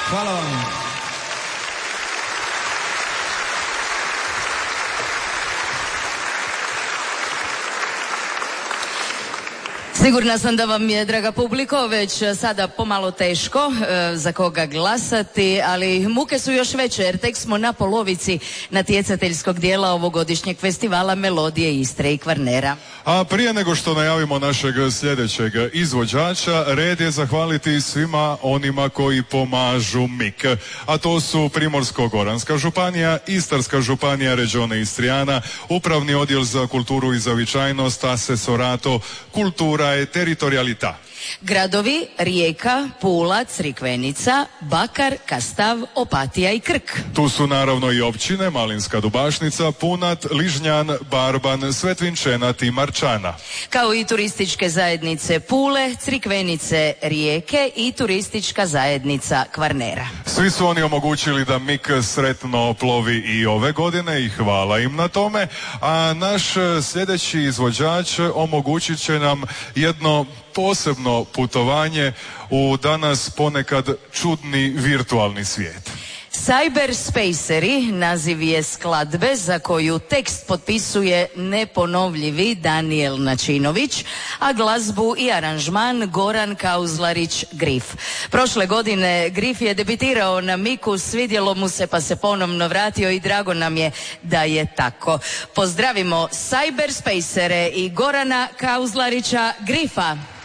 Hvala vam. Sigurna sam da vam je, draga publiko, već sada pomalo teško za koga glasati, ali muke su još veće jer tek smo na polovici natjecateljskog dijela ovogodišnjeg festivala Melodije Istre i Kvarnera. A prije nego što najavimo našeg sljedećeg izvođača, red je zahvaliti svima onima koji pomažu MIK. A to su Primorsko-goranska županija, Istarska županija Regione Istrijana, Upravni odjel za kulturu i zavičajnost, Asesorato, Kultura e Teritorialità. Gradovi Rijeka, Pula, Crikvenica, Bakar, Kastav, Opatija i Krk. Tu su naravno i općine Malinska Dubašnica, Punat, Ližnjan, Barban, Svetvinčenat i Marčana. Kao i turističke zajednice Pule, Crikvenice, Rijeke i turistička zajednica Kvarnera. Svi su oni omogućili da MIK sretno plovi i ove godine i hvala im na tome. A naš sljedeći izvođač omogućit će nam jedno posebno putovanje u danas ponekad čudni virtualni svijet. Cyberspaceri naziv je skladbe za koju tekst potpisuje neponovljivi Daniel Načinović, a glazbu i aranžman Goran Kauzlarić Grif. Prošle godine Grif je debitirao na MIK-u, svidjelo mu se pa se ponovno vratio i drago nam je da je tako. Pozdravimo Cyberspacere i Gorana Kauzlarića Grifa.